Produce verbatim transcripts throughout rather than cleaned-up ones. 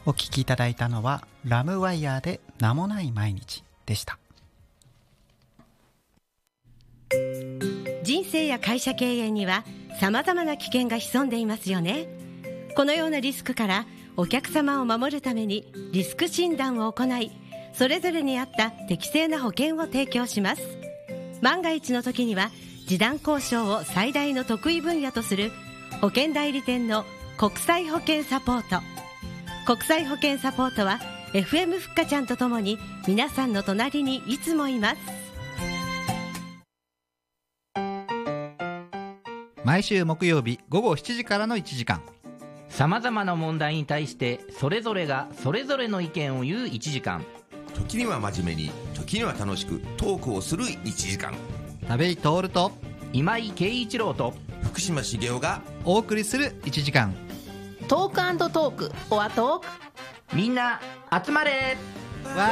お聞きいただいたのはラムワイヤーで名もない毎日でした。 人生や会社経営には様々な危険が潜んでいますよね。このようなリスクからお客様を守るためにリスク診断を行い、それぞれに合った適正な保険を提供します。万が一の時には示談交渉を最大の得意分野とする保険代理店の国際保険サポート。国際保険サポートは エフエム ふっかちゃんとともに皆さんの隣にいつもいます。 毎週木曜日午後しちじからのいちじかん、 さまざまな問題に対してそれぞれがそれぞれの意見を言ういちじかん、 時には真面目に時には楽しくトークをするいちじかん、 田部井徹と今井圭一郎と福島茂雄がお送りするいちじかん。 トーク&トークオアトーク、 みんな集まれわ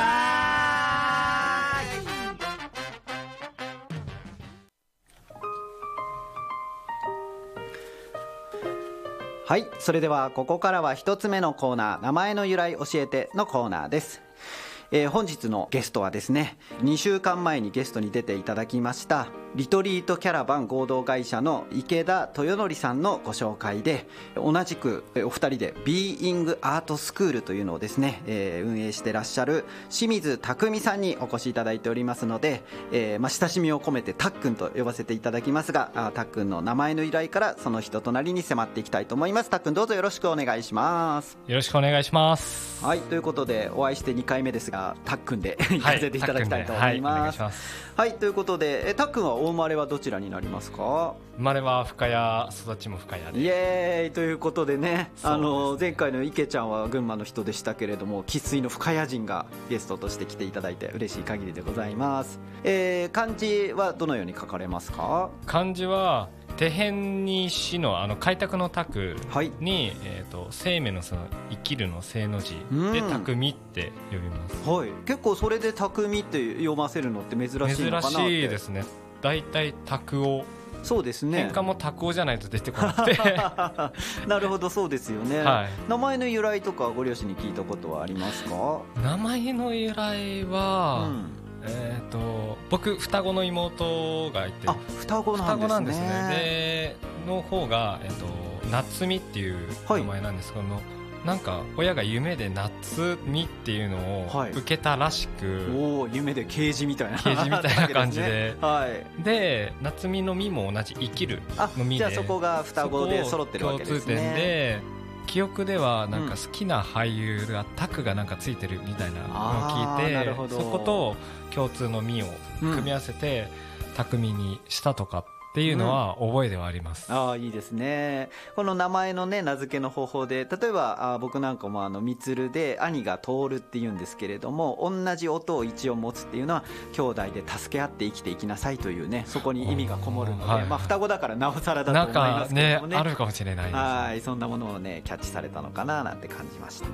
はい、それではここからは一つ目のコーナー、名前の由来教えてのコーナーです。えー、本日のゲストはですね、にしゅうかんまえにゲストに出ていただきましたリトリートキャラバン合同会社の池田豊則さんのご紹介で、同じくお二人でビーイングアートスクールというのをですね、えー、運営してらっしゃる清水匠さんにお越しいただいておりますので、えーまあ、親しみを込めてたっくんと呼ばせていただきますが、あたっくんの名前の由来からその人となりに迫っていきたいと思います。たっくん、どうぞよろしくお願いします。 よろしくお願いします。 はい、ということでお会いしてにかいめですが、たっくんで行かせていただきたいと思います。はい、お願いします。はい、ということで、えたっくんはお生まれはどちらになりますか？ 生まれは深谷、育ちも深谷で。 イエーイということでね、あの前回の池ちゃんは群馬の人でしたけれども、生粋の深谷人がゲストとして来ていただいて嬉しい限りでございます。えー、漢字はどのように書かれますか？ 漢字は手辺に死のあの開拓の拓に、はい、えー、と生命のその生きるの生の字で匠って呼びます。 はい、結構それで匠って読ませるのって珍しいのかなって。 珍しいですね。だいたい拓夫、 そうですね、 変換も拓夫じゃないと出てこなくてなるほど、そうですよね、 はい、 名前の由来とかご両親に聞いたことはありますか？ 名前の由来は、うん、えー、と僕双子の妹がいて、 あ、双子なんですね。双子なんですね。 での方が、えー、と夏美っていう名前なんですけど、はい、なんか親が夢で夏美っていうのを受けたらしく、はい、 おー、夢で啓示みたいな啓示みたいな感じで、 はい、 で夏美の美も同じ生きるの美で、 じゃあそこが双子で揃ってるわけですね。 共通点で、記憶ではなんか好きな俳優がタクがなんかついてるみたいなのを聞いて、うん、そこと共通の美を組み合わせて匠にしたとかっていうのは覚えではあります、 うん、ああ、いいですね。この名前のね、名付けの方法で、例えばあ僕なんかもあのみつるで兄が徹っていうんですけれども、同じ音を一応持つっていうのは兄弟で助け合って生きていきなさいというね、そこに意味がこもるので、はい、まあ、双子だからなおさらだと思いますけどもね、 なんかね、あるかもしれないです。 はい、そんなものをねキャッチされたのかななんて感じました。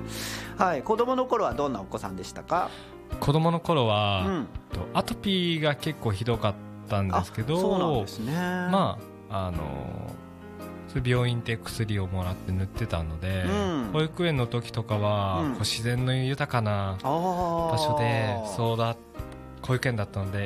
はい、子供の頃はどんなお子さんでしたか？ 子供の頃は、うん、アトピーが結構ひどかったんですけど、 そうなんですね。 まああの病院で薬をもらって塗ってたので、うん、保育園の時とかは、うん、こう自然の豊かな場所でそうだ保育園だったので